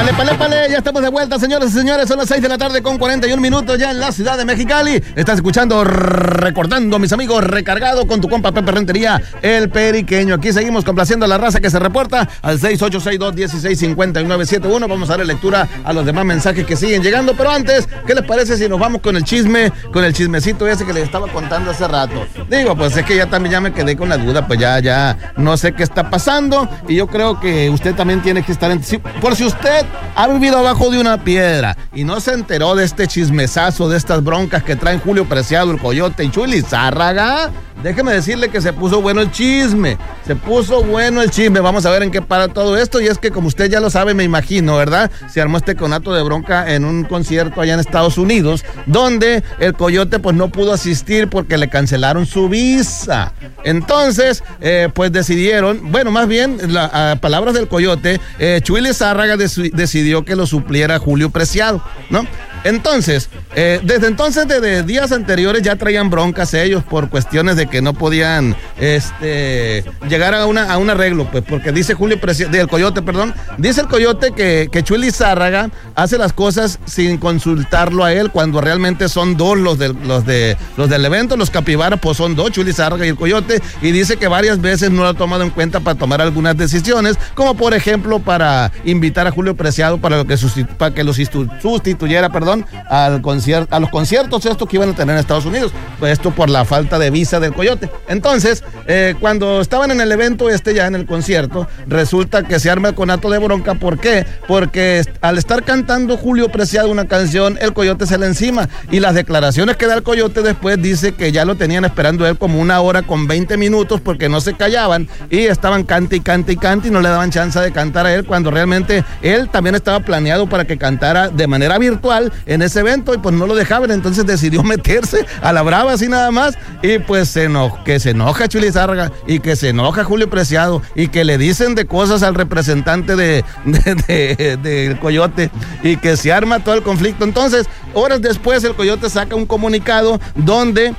Épale, ya estamos de vuelta, señoras y señores, son las 6 de la tarde con 41 minutos ya en la ciudad de Mexicali. Estás escuchando Recordando, mis amigos, recargado con tu compa Pepe Rentería, el Periqueño. Aquí seguimos complaciendo a la raza que se reporta al 6862-165971. Vamos a darle lectura a los demás mensajes que siguen llegando, pero antes, ¿qué les parece si nos vamos con el chisme, con el chismecito ese que les estaba contando hace rato? Digo, pues es que ya también me quedé con la duda, pues ya no sé qué está pasando, y yo creo que usted también tiene que estar por si usted ha vivido abajo de una piedra y no se enteró de este chismesazo, de estas broncas que traen Julio Preciado, el Coyote y Chuy Lizárraga. Déjeme decirle que se puso bueno el chisme. Vamos a ver en qué para todo esto. Y es que, como usted ya lo sabe, me imagino, ¿verdad? Se armó este conato de bronca en un concierto allá en Estados Unidos, donde el Coyote pues no pudo asistir porque le cancelaron su visa. Entonces, pues decidieron, bueno, más bien, a palabras del Coyote, Chuy Lizárraga decidió que lo supliera Julio Preciado, ¿no? Entonces, desde días anteriores ya traían broncas ellos por cuestiones de que no podían llegar a un arreglo, pues, porque dice del Coyote, perdón, dice el Coyote que Chuy Lizárraga hace las cosas sin consultarlo a él, cuando realmente son dos los del evento, los capibaras, pues son dos, Chuy Lizárraga y el Coyote, y dice que varias veces no lo ha tomado en cuenta para tomar algunas decisiones, como por ejemplo para invitar a Julio Preciado para que lo sustituyera, a los conciertos estos que iban a tener en Estados Unidos, pues esto por la falta de visa del Coyote. Entonces, cuando estaban en el evento ya en el concierto, resulta que se arma el conato de bronca. ¿Por qué? Porque al estar cantando Julio Preciado una canción, el Coyote se le encima, y las declaraciones que da el Coyote después dice que ya lo tenían esperando él como 1 hora con 20 minutos porque no se callaban y estaban cante y no le daban chance de cantar a él, cuando realmente él también estaba planeado para que cantara de manera virtual en ese evento, y pues no lo dejaban. Entonces decidió meterse a la brava así nada más, y pues que se enoja Chuy Lizárraga y que se enoja Julio Preciado y que le dicen de cosas al representante del Coyote, y que se arma todo el conflicto. Entonces, horas después, el Coyote saca un comunicado donde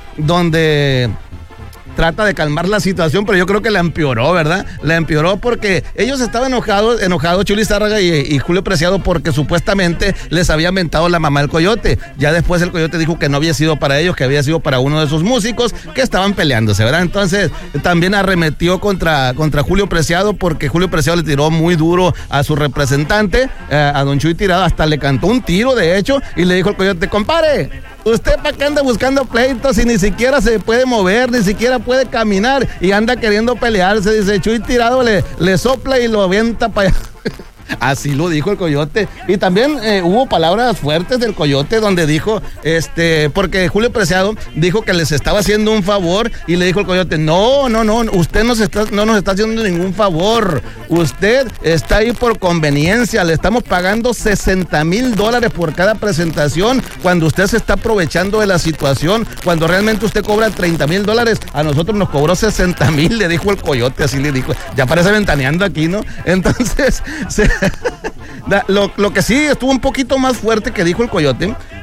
trata de calmar la situación, pero yo creo que la empeoró, ¿verdad? La empeoró porque ellos estaban enojados Chuy Lizárraga y Julio Preciado, porque supuestamente les había mentado la mamá del Coyote. Ya después el Coyote dijo que no había sido para ellos, que había sido para uno de sus músicos que estaban peleándose, ¿verdad? Entonces también arremetió contra Julio Preciado, porque Julio Preciado le tiró muy duro a su representante, a don Chuy Tirado, hasta le cantó un tiro, de hecho, y le dijo al Coyote: compadre, ¿usted para qué anda buscando pleitos si ni siquiera se puede mover, ni siquiera puede caminar, y anda queriendo pelearse? Dice, Chuy Tirado le sopla y lo avienta para allá. Así lo dijo el Coyote. Y también hubo palabras fuertes del Coyote, donde dijo, porque Julio Preciado dijo que les estaba haciendo un favor, y le dijo el Coyote: no, usted no nos está haciendo ningún favor, usted está ahí por conveniencia, le estamos pagando $60,000 por cada presentación, cuando usted se está aprovechando de la situación, cuando realmente usted cobra $30,000, a nosotros nos cobró 60,000, le dijo el Coyote, así le dijo. Ya parece ventaneando aquí, ¿no? Entonces, lo que sí estuvo un poquito más fuerte que dijo el Coyote